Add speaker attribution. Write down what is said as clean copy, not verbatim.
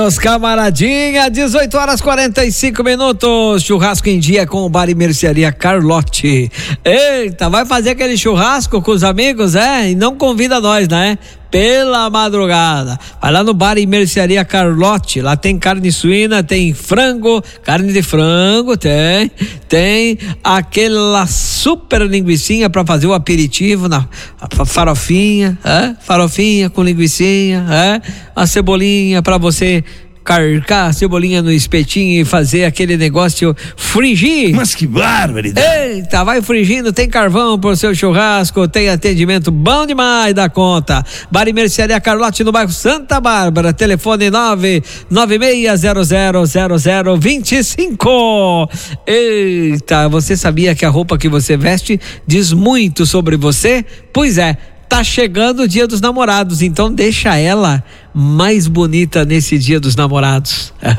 Speaker 1: Os camaradinha, 18h45, churrasco em dia com o Bar e Mercearia Carlotti. Eita, vai fazer aquele churrasco com os amigos, e não convida nós, né? Pela madrugada, vai lá no Bar e Mercearia Carlotti, lá tem carne suína, tem frango, carne de frango, tem aquela super linguicinha pra fazer o aperitivo na farofinha, farofinha com linguicinha, a cebolinha pra você carcar a cebolinha no espetinho e fazer aquele negócio frigir.
Speaker 2: Mas que barbaridade!
Speaker 1: Eita, vai frigindo, tem carvão pro seu churrasco, tem atendimento bom demais da conta. Bar e Mercearia Carlotti no bairro Santa Bárbara, telefone 996000025. Eita, você sabia que a roupa que você veste diz muito sobre você? Pois é, tá chegando o Dia dos Namorados, então deixa ela mais bonita nesse Dia dos Namorados.